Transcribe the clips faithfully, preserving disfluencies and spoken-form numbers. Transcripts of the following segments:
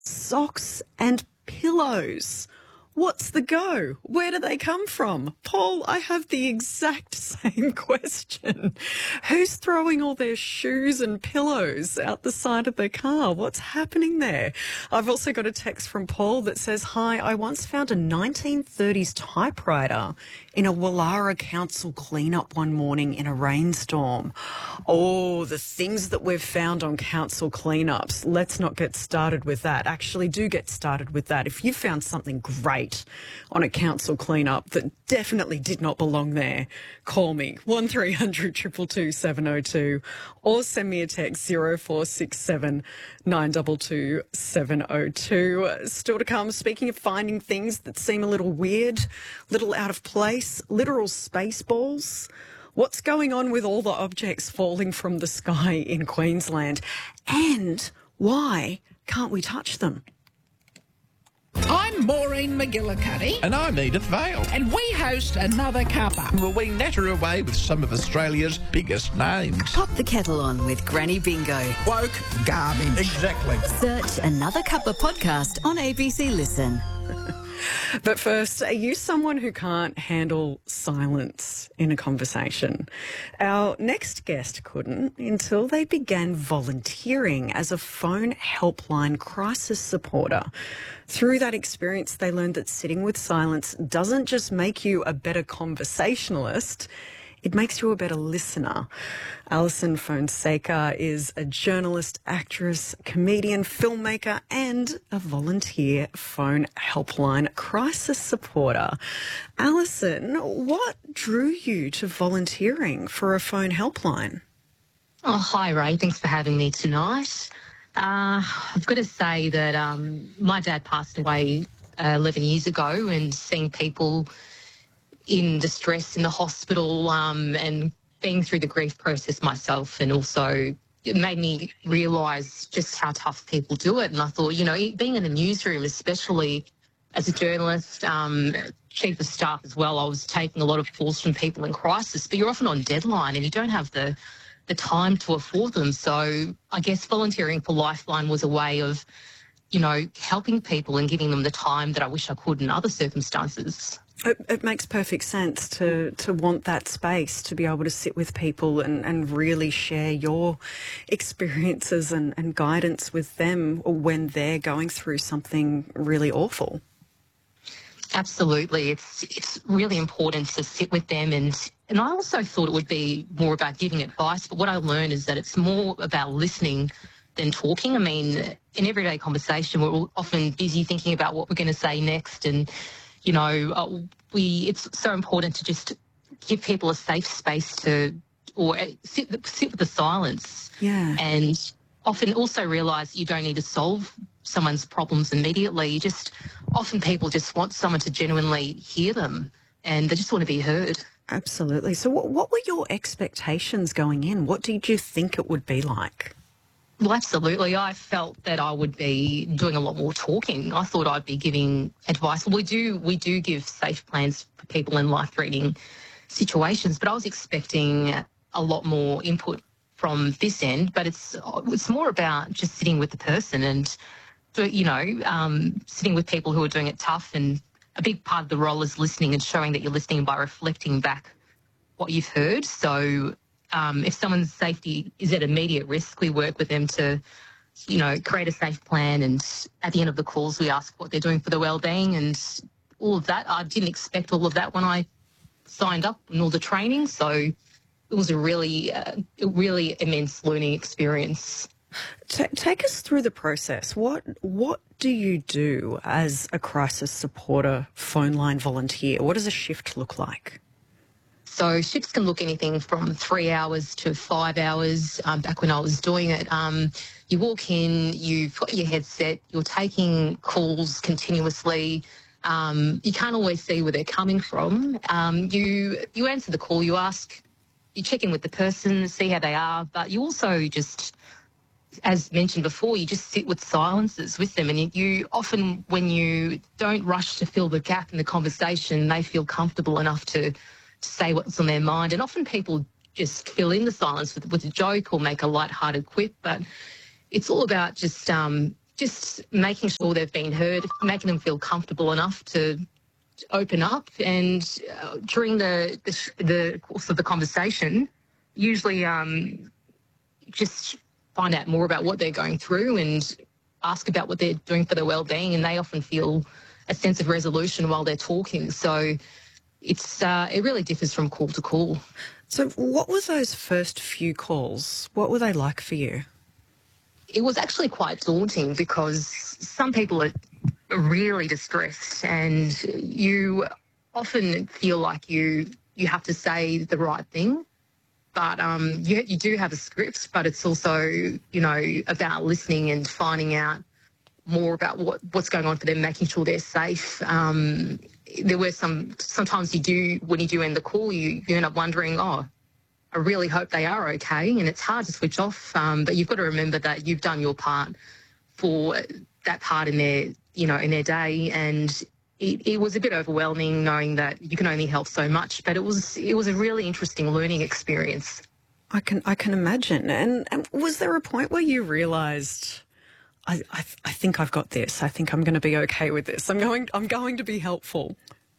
Socks and pillows. What's the go? Where do they come from? Paul, I have the exact same question. Who's throwing all their shoes and pillows out the side of their car? What's happening there? I've also got a text from Paul that says, hi, I once found a nineteen thirties typewriter in a Wallara council cleanup one morning in a rainstorm. Oh, the things that we've found on council cleanups. Let's not get started with that. Actually, do get started with that. If you found something great on a council cleanup that definitely did not belong there, call me one three hundred two two two seven oh two or send me a text zero four six seven nine two two seven oh two. Still to come, speaking of finding things that seem a little weird, little out of place, literal space balls. What's going on with all the objects falling from the sky in Queensland? And why can't we touch them? I'm Maureen McGillicuddy. And I'm Edith Vale. And we host Another Cuppa, Well, we natter away with some of Australia's biggest names. Pop the kettle on with Granny Bingo. woke garbage. Exactly. Search Another Cuppa podcast on A B C Listen. But first, are you someone who can't handle silence in a conversation? Our next guest couldn't until they began volunteering as a phone helpline crisis supporter. Through that experience, they learned that sitting with silence doesn't just make you a better conversationalist, it makes you a better listener. Alison Fonseca is a journalist, actress, comedian, filmmaker, and a volunteer phone helpline crisis supporter. Alison, what drew you to volunteering for a phone helpline? Oh, hi, Ray. Thanks for having me tonight. Uh, I've got to say that um, my dad passed away uh, eleven years ago, and seeing people in distress in the hospital um, and being through the grief process myself, and also it made me realise just how tough people do it. And I thought, you know, being in the newsroom, especially as a journalist, um, chief of staff as well, I was taking a lot of calls from people in crisis, but you're often on deadline and you don't have the, the time to afford them. So I guess volunteering for Lifeline was a way of, you know, helping people and giving them the time that I wish I could in other circumstances. It, it makes perfect sense to, to want that space to be able to sit with people and, and really share your experiences and, and guidance with them when they're going through something really awful. Absolutely. It's it's really important to sit with them, and, and I also thought it would be more about giving advice, but what I learned is that it's more about listening than talking. I mean, in everyday conversation, we're all often busy thinking about what we're going to say next, and you know, uh, we it's so important to just give people a safe space to, or sit, sit with the silence. Yeah. And often also realise you don't need to solve someone's problems immediately. You just, often people just want someone to genuinely hear them, and they just want to be heard. Absolutely. So what, what were your expectations going in? What did you think it would be like? Well, absolutely. I felt that I would be doing a lot more talking. I thought I'd be giving advice. Well, we do we do give safe plans for people in life-threatening situations, but I was expecting a lot more input from this end. But it's it's more about just sitting with the person and, you know, um, sitting with people who are doing it tough. And a big part of the role is listening and showing that you're listening by reflecting back what you've heard. So Um, if someone's safety is at immediate risk, we work with them to, you know, create a safe plan. And at the end of the calls, we ask what they're doing for their well-being and all of that. I didn't expect all of that when I signed up and all the training. So it was a really, uh, a really immense learning experience. T- take us through the process. What what do you do as a crisis supporter phone line volunteer? What does a shift look like? So shifts can look anything from three hours to five hours. Um, back when I was doing it, um, you walk in, you've got your headset, you're taking calls continuously. Um, you can't always see where they're coming from. Um, you you answer the call, you ask, you check in with the person, see how they are, but you also just, as mentioned before, you just sit with silences with them, and you, you often, when you don't rush to fill the gap in the conversation, they feel comfortable enough to to say what's on their mind. And often people just fill in the silence with, with a joke or make a lighthearted quip, but it's all about just um, just making sure they've been heard, making them feel comfortable enough to open up. And uh, during the, the the course of the conversation, usually um, just find out more about what they're going through and ask about what they're doing for their well-being. And they often feel a sense of resolution while they're talking. So it's uh, it really differs from call to call. So what was those first few calls? What were they like for you? It was actually quite daunting because some people are really distressed, and you often feel like you you have to say the right thing. But um, you, you do have a script, but it's also, you know, about listening and finding out more about what, what's going on for them, making sure they're safe. Um, there were some, sometimes you do, when you do end the call, you, you end up wondering, oh, I really hope they are okay. And it's hard to switch off, um, but you've got to remember that you've done your part for that part in their, you know, in their day. And it, it was a bit overwhelming knowing that you can only help so much, but it was it was a really interesting learning experience. I can I can imagine. And, and was there a point where you realised, I, I I think I've got this. I think I'm going to be okay with this. I'm going I'm going to be helpful.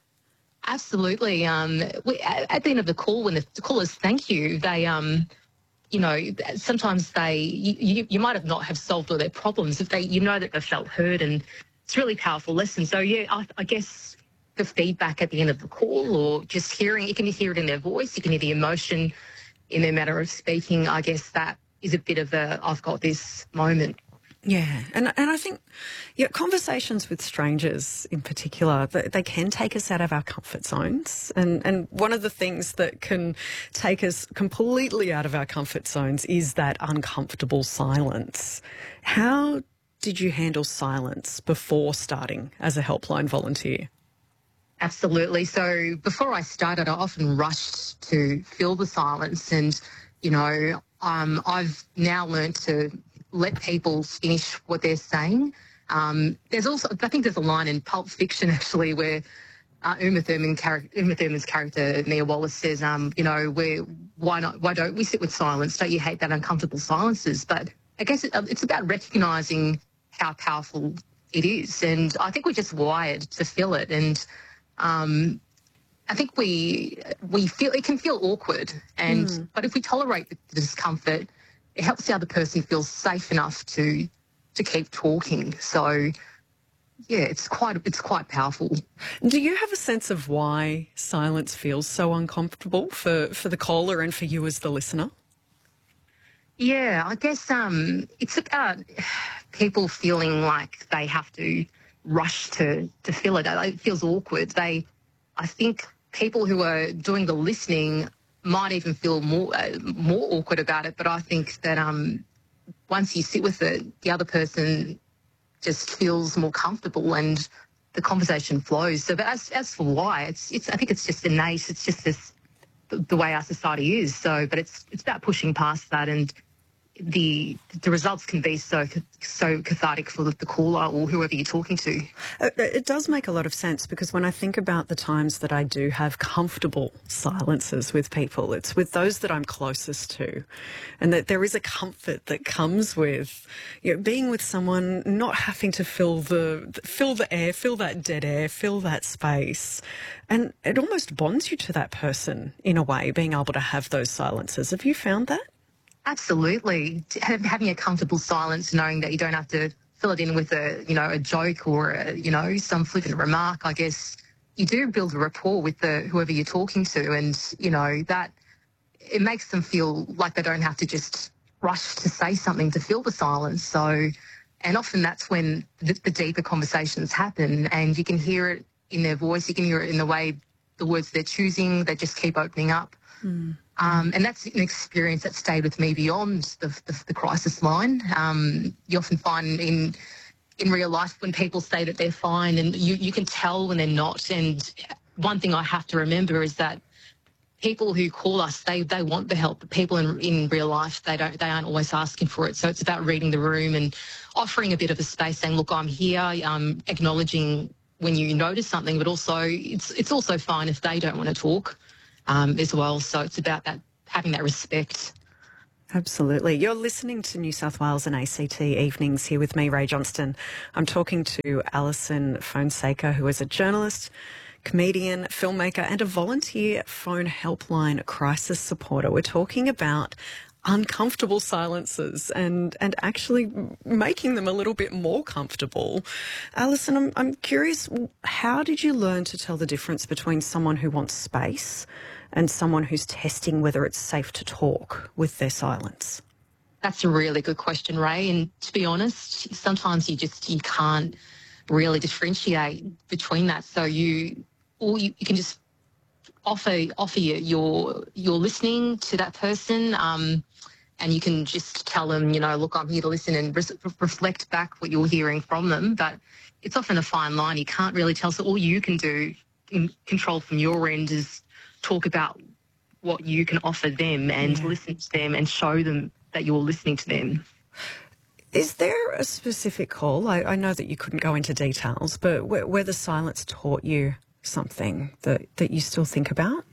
Absolutely. Um, we, at, at the end of the call, when the, the callers thank you, they, um, you know, sometimes they, you, you, you might have not have solved all their problems if they, you know, that they've felt heard, and it's a really powerful lesson. So yeah, I, I guess the feedback at the end of the call, or just hearing, you can hear it in their voice, you can hear the emotion in their manner of speaking. I guess that is a bit of a, I've got this moment. Yeah, and and I think, yeah, conversations with strangers in particular, they, they can take us out of our comfort zones. And, and one of the things that can take us completely out of our comfort zones is that uncomfortable silence. How did you handle silence before starting as a helpline volunteer? Absolutely. So before I started, I often rushed to fill the silence. And, you know, um, I've now learned to let people finish what they're saying. Um, there's also, I think there's a line in Pulp Fiction actually where uh, Uma Thurman, Uma Thurman's character Mia Wallace says, um, you know, where why not? Why don't we sit with silence? Don't you hate that uncomfortable silences? But I guess it, it's about recognising how powerful it is, and I think we're just wired to feel it. And um, I think we we feel it can feel awkward, and mm. but if we tolerate the discomfort, it helps the other person feel safe enough to to keep talking. So, yeah, it's quite it's quite powerful. Do you have a sense of why silence feels so uncomfortable for, for the caller and for you as the listener? Yeah, I guess um, it's about people feeling like they have to rush to to fill it. It feels awkward. They, I think, people who are doing the listening might even feel more uh, more awkward about it. But I think that um, once you sit with it, the other person just feels more comfortable and the conversation flows. So, but as as for why, it's it's I think it's just innate. It's just this the, the way our society is. So, but it's it's about pushing past that, and the the results can be so so cathartic for the caller or whoever you're talking to. It does make a lot of sense, because when I think about the times that I do have comfortable silences with people, it's with those that I'm closest to, and that there is a comfort that comes with, you know, being with someone, not having to fill the fill the air, fill that dead air, fill that space, and it almost bonds you to that person in a way, being able to have those silences. Have you found that? Absolutely. Having a comfortable silence, knowing that you don't have to fill it in with a, you know, a joke or, a, you know, some flippant remark. I guess you do build a rapport with the whoever you're talking to, and, you know, that it makes them feel like they don't have to just rush to say something to fill the silence. So, and often that's when the, the deeper conversations happen, and you can hear it in their voice, you can hear it in the way the words they're choosing, they just keep opening up. Mm. Um, and that's an experience that stayed with me beyond the, the, the crisis line. Um, you often find in in real life when people say that they're fine, and you, you can tell when they're not. And one thing I have to remember is that people who call us, they they want the help. But people in in real life, they don't they aren't always asking for it. So it's about reading the room and offering a bit of a space, saying, "Look, I'm here," um, acknowledging when you notice something, but also it's it's also fine if they don't want to talk. Um, as well. So it's about that, having that respect. Absolutely. You're listening to New South Wales and A C T Evenings here with me, Ray Johnston. I'm talking to Alison Fonseca, who is a journalist, comedian, filmmaker and a volunteer phone helpline crisis supporter. We're talking about uncomfortable silences and, and actually making them a little bit more comfortable. Alison, I'm, I'm curious, how did you learn to tell the difference between someone who wants space and someone who's testing whether it's safe to talk with their silence? That's a really good question, Ray. And to be honest, sometimes you just you can't really differentiate between that. So you, or you, you can just offer offer your your your listening to that person, um, and you can just tell them, you know, look, I'm here to listen and re- reflect back what you're hearing from them. But it's often a fine line. You can't really tell. So all you can do in control from your end is talk about what you can offer them and yeah. listen to them and show them that you're listening to them. Is there a specific call? I, I know that you couldn't go into details, but where, where the silence taught you something that, that you still think about?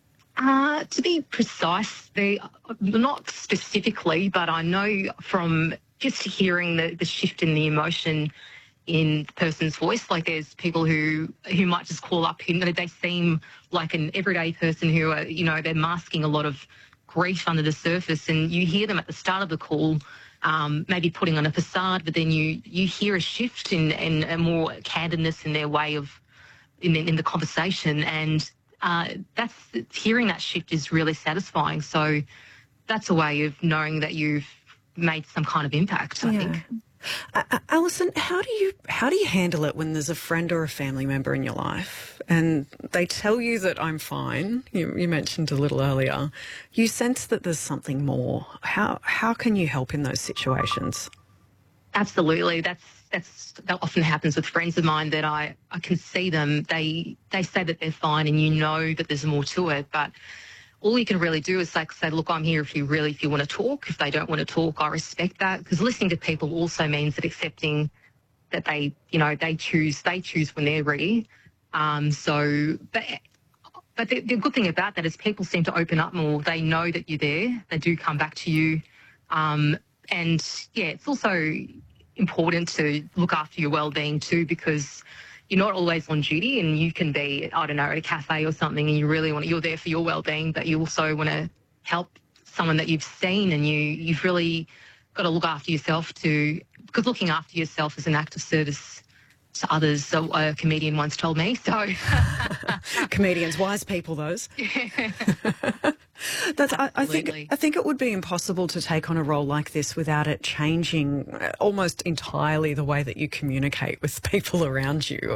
Uh, to be precise, they, not specifically, but I know from just hearing the, the shift in the emotion in the person's voice. Like there's people who who might just call up, you know, they seem like an everyday person who are, you know, they're masking a lot of grief under the surface, and you hear them at the start of the call, um, maybe putting on a facade, but then you you hear a shift in, in a more candidness in their way of in, in the conversation, and uh, that's hearing that shift is really satisfying. So that's a way of knowing that you've made some kind of impact, I yeah. think. Uh, Alison, how do you how do you handle it when there's a friend or a family member in your life and they tell you that I'm fine? You, you mentioned a little earlier. You sense that there's something more. How how can you help in those situations? Absolutely. That's that's that often happens with friends of mine that I, I can see them. They they say that they're fine, and you know that there's more to it, but all you can really do is like say, look, I'm here if you really, if you want to talk. If they don't want to talk, I respect that, because listening to people also means that accepting that they, you know, they choose, they choose when they're ready. Um, so, but, but the, the good thing about that is people seem to open up more. They know that you're there. They do come back to you. Um, and yeah, it's also important to look after your well-being too, because you're not always on duty, and you can be, I don't know, at a cafe or something, and you really want to, you're there for your well-being, but you also want to help someone that you've seen, and you, you've really got to look after yourself too, because looking after yourself is an act of service to others, so a comedian once told me. So comedians, wise people, those. That's. I, I think. I think it would be impossible to take on a role like this without it changing almost entirely the way that you communicate with people around you.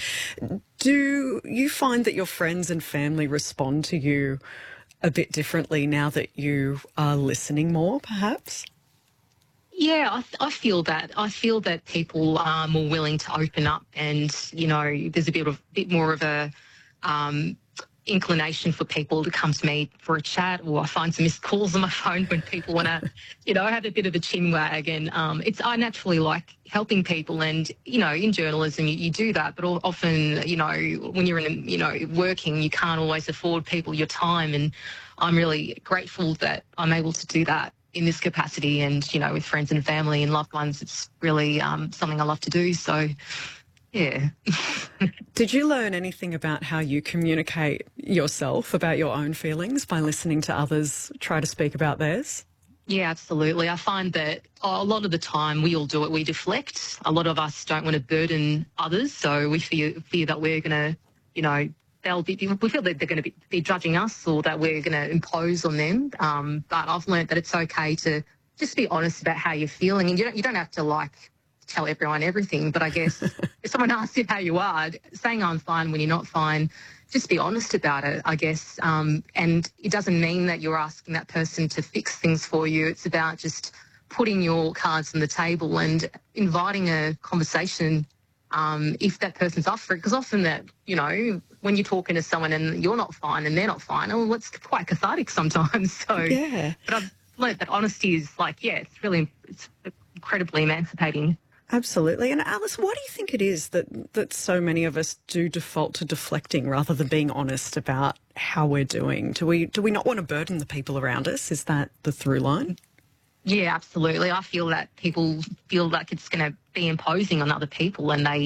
Do you find that your friends and family respond to you a bit differently now that you are listening more, perhaps? Yeah, I, I feel that. I feel that people are more willing to open up, and you know, there's a bit of bit more of a um, inclination for people to come to me for a chat, or I find some missed calls on my phone when people want to, you know, have a bit of a chin wag. And um, it's I naturally like helping people, and you know, in journalism you, you do that, but often, you know, when you're in, you know, working, you can't always afford people your time, and I'm really grateful that I'm able to do that in this capacity, and you know, with friends and family and loved ones. It's really um, something I love to do. So yeah. Did you learn anything about how you communicate yourself, about your own feelings, by listening to others try to speak about theirs? Yeah, absolutely. I find that a lot of the time we all do it, we deflect. A lot of us don't want to burden others, so we fear, fear that we're going to, you know, they'll be, we feel that they're going to be, be judging us, or that we're going to impose on them. Um, but I've learned that it's okay to just be honest about how you're feeling, and you don't, you don't have to like tell everyone everything. But I guess if someone asks you how you are, saying I'm fine when you're not fine, just be honest about it, I guess. Um, and it doesn't mean that you're asking that person to fix things for you. It's about just putting your cards on the table and inviting a conversation um, if that person's up for it. Because often that, you know, when you're talking to someone and you're not fine and they're not fine, oh, well, it's quite cathartic sometimes. So, yeah. But I've learned that honesty is like, yeah, it's really, it's incredibly emancipating. Absolutely. And Alice, why do you think it is that, that so many of us do default to deflecting rather than being honest about how we're doing? Do we do we not want to burden the people around us? Is that the through line? Yeah, absolutely. I feel that people feel like it's going to be imposing on other people and they